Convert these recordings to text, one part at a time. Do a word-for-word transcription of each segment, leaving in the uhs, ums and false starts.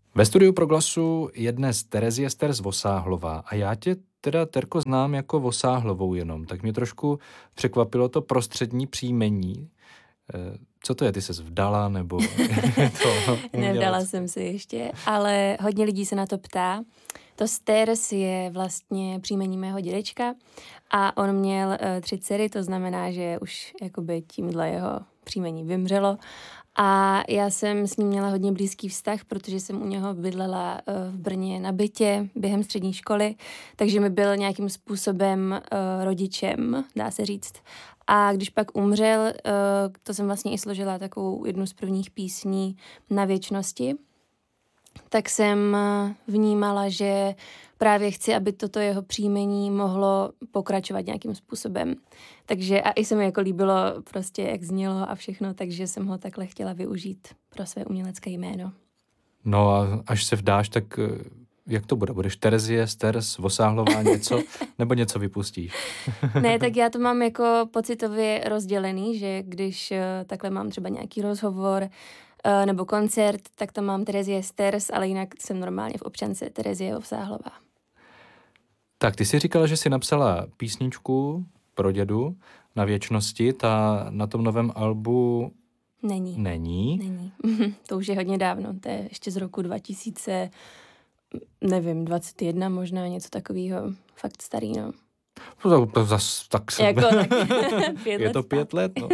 Ve studiu Proglasu je dnes Terezie Sters Vosáhlová a já tě teda, Terko, znám jako Vosáhlovou jenom, tak mě trošku překvapilo to prostřední příjmení. Co to je, ty ses vdala, nebo to Nevdala jsem se ještě, ale hodně lidí se na to ptá. To Sters je vlastně příjmení mého dědečka a on měl uh, tři dcery, to znamená, že už jakoby tímhle jeho příjmení vymřelo. A já jsem s ním měla hodně blízký vztah, protože jsem u něho bydlela uh, v Brně na bytě během střední školy, takže mi byl nějakým způsobem uh, rodičem, dá se říct. A když pak umřel, uh, to jsem vlastně i složila takovou jednu z prvních písní Na věčnosti, tak jsem vnímala, že právě chci, aby toto jeho příjmení mohlo pokračovat nějakým způsobem. Takže a i se mi jako líbilo prostě, jak znělo a všechno, takže jsem ho takhle chtěla využít pro své umělecké jméno. No a až se vdáš, tak jak to bude? Budeš Terezie Sters Vosáhlová něco, nebo něco vypustíš? Ne, tak já to mám jako pocitově rozdělený, že když takhle mám třeba nějaký rozhovor nebo koncert, tak to mám Terezie Sters, ale jinak jsem normálně v občance Terezie Vosáhlová. Tak, ty jsi říkala, že jsi napsala písničku pro dědu Na věčnosti, ta na tom novém albu není. Není? Není. To už je hodně dávno, to je ještě z roku dva tisíce, nevím, dvacet jedna možná, něco takového, fakt starý, no. To, to zas, tak se... Jako tak pět je let to pět let, no. uh,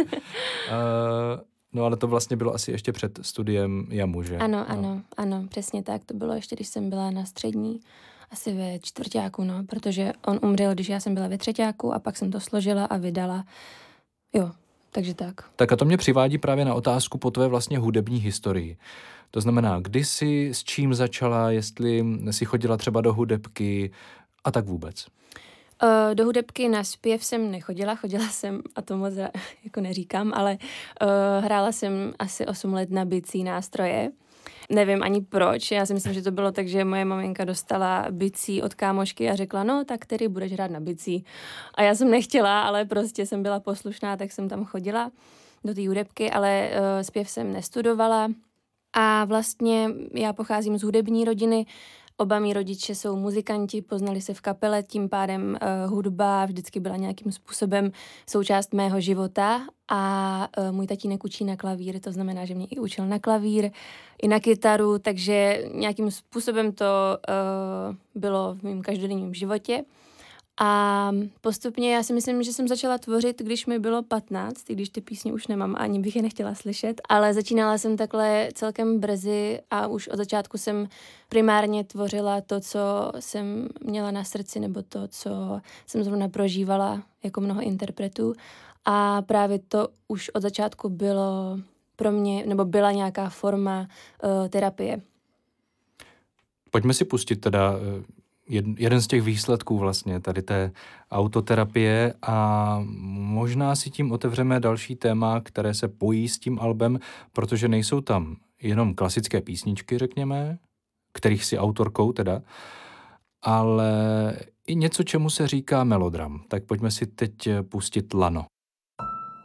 no ale to vlastně bylo asi ještě před studiem Jamu, že? Ano, no. ano, ano, přesně tak, to bylo ještě, když jsem byla na střední, asi ve čtvrťáku, no, protože on umřel, když já jsem byla ve třeťáku a pak jsem to složila a vydala, jo, takže tak. Tak a to mě přivádí právě na otázku po tvé vlastně hudební historii. To znamená, kdy jsi, s čím začala, jestli jsi chodila třeba do hudebky a tak vůbec? Uh, do hudebky na zpěv jsem nechodila, chodila jsem, a to moc jako neříkám, ale uh, hrála jsem asi osm let na bicí nástroje. Nevím ani proč, já si myslím, že to bylo tak, že moje maminka dostala bicí od kámošky a řekla, no tak tedy budeš hrát na bicí. A já jsem nechtěla, ale prostě jsem byla poslušná, tak jsem tam chodila do té hudebky, ale uh, zpěv jsem nestudovala. A vlastně já pocházím z hudební rodiny, oba mý rodiče jsou muzikanti, poznali se v kapele, tím pádem uh, hudba vždycky byla nějakým způsobem součást mého života a uh, můj tatínek učí na klavír, to znamená, že mě i učil na klavír, i na kytaru, takže nějakým způsobem to uh, bylo v mém každodenním životě. A postupně já si myslím, že jsem začala tvořit, když mi bylo patnáct, i když ty písně už nemám, ani bych je nechtěla slyšet, ale začínala jsem takhle celkem brzy a už od začátku jsem primárně tvořila to, co jsem měla na srdci, nebo to, co jsem zrovna prožívala jako mnoho interpretů. A právě to už od začátku bylo pro mě, nebo byla nějaká forma uh, terapie. Pojďme si pustit teda jeden z těch výsledků vlastně tady té autoterapie a možná si tím otevřeme další téma, které se pojí s tím albem, protože nejsou tam jenom klasické písničky, řekněme, kterých si autorkou teda, ale i něco, čemu se říká melodram. Tak pojďme si teď pustit Lano.